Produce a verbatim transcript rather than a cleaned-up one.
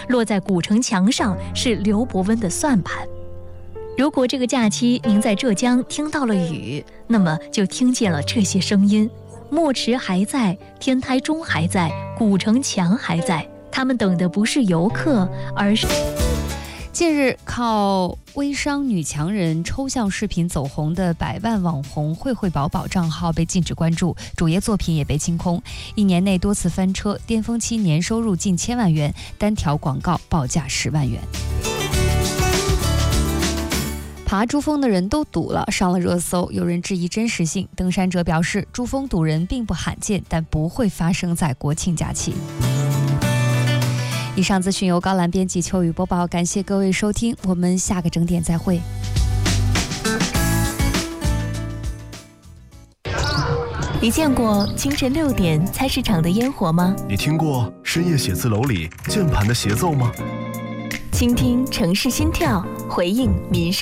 落在古城墙上是刘伯温的算盘。如果这个假期您在浙江听到了雨，那么就听见了这些声音。墨池还在，天台钟还在，古城墙还在，他们等的不是游客，而是…… 近日，靠微商女强人抽象视频走红的百万网红慧慧宝宝账号被禁止关注，主页作品也被清空。一年内多次翻车，巅峰期年收入近千万元，单条广告报价十万元。爬珠峰的人都堵了，上了热搜，有人质疑真实性。登山者表示，珠峰堵人并不罕见，但不会发生在国庆假期。以上资讯由高兰编辑，秋雨播报，感谢各位收听，我们下个整点再会。 你见过清晨六点菜市场的烟火吗？ 你听过深夜写字楼里键盘的协奏吗？ 倾听城市心跳，回应民生。